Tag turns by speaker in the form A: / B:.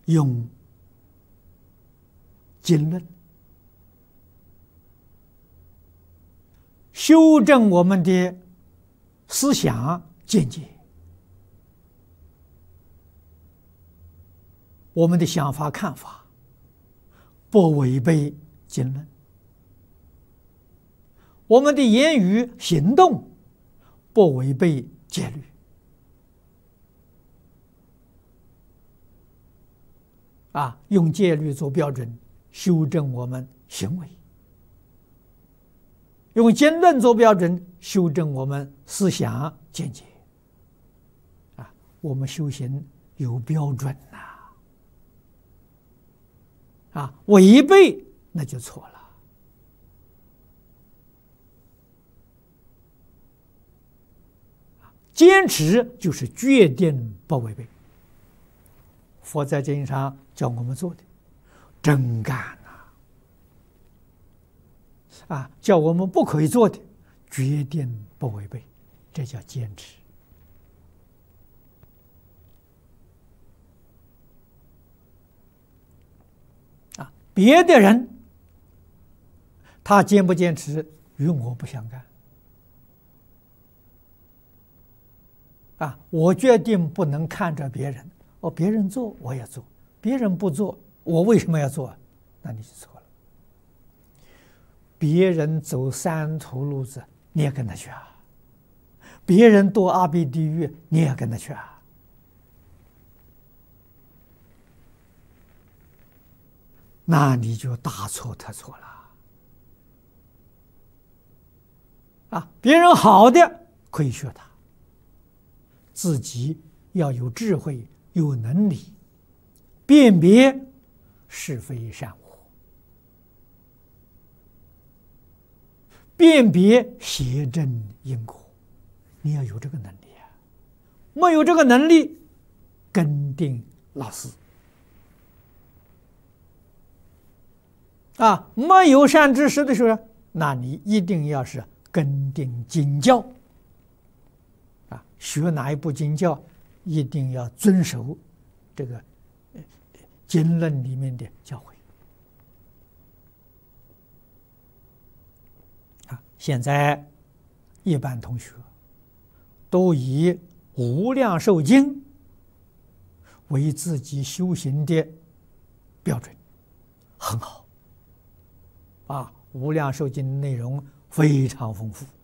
A: 用经论修正我们的思想见解，我们的想法看法不违背经论，我们的言语行动不违背戒律。用戒律做标准，修正我们行为；用经论做标准，修正我们思想见解。我们修行有标准呐！违背那就错了。坚持就是决定不违背。佛在经上叫我们做的真干叫我们不可以做的决定不违背，这叫坚持。别的人他坚不坚持与我不相干我决定不能看着别人，别人做我也做，别人不做我为什么要做？那你就错了。别人走三途路子，你也跟他去别人堕阿鼻地狱，你也跟他去那你就大错特错了别人好的可以学他，自己要有智慧，有能力辨别是非善恶，辨别邪正因果，你要有这个能力没有这个能力，跟定老师没有善知识的时候，那你一定要是跟定经教学哪一部经教，一定要遵守这个经论里面的教诲现在一般同学都以无量寿经为自己修行的标准，很好无量寿经内容非常丰富